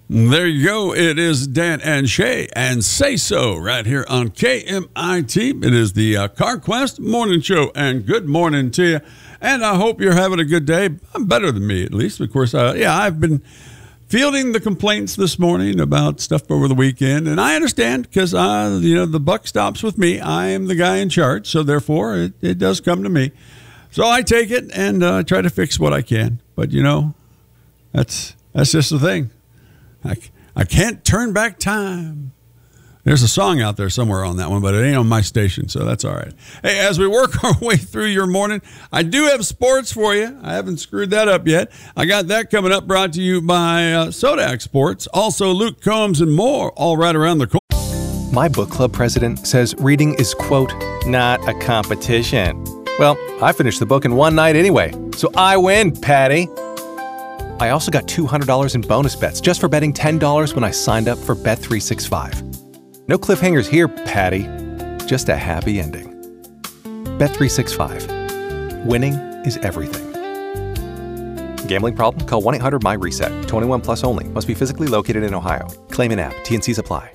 There you go. It is Dan and Shay and Say So right here on KMIT. It is the CarQuest Morning Show, and good morning to you. And I hope you're having a good day. Better than me, at least. Of course, I've been fielding the complaints this morning about stuff over the weekend, and I understand because, the buck stops with me. I am the guy in charge, so therefore it does come to me. So I take it and try to fix what I can. But, that's just the thing. I can't turn back time. There's a song out there somewhere on that one, but it ain't on my station, so that's all right. Hey, as we work our way through your morning, I do have sports for you. I haven't screwed that up yet. I got that coming up, brought to you by Sodak Sports. Also, Luke Combs and more, all right around the corner. My book club president says reading is, quote, not a competition. Well, I finished the book in one night anyway, so I win, Patty. I also got $200 in bonus bets just for betting $10 when I signed up for Bet365. No cliffhangers here, Patty. Just a happy ending. Bet365. Winning is everything. Gambling problem? Call 1-800-MY-RESET. 21 plus only. Must be physically located in Ohio. Claim in app. T&Cs apply.